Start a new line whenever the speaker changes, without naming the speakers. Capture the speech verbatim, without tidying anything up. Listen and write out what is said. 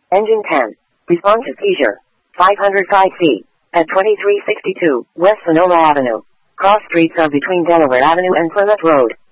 Engine ten. Respond to seizure. five hundred five feet. At twenty-three sixty-two West Sonoma Avenue. Cross streets are between Delaware Avenue and Plymouth Road.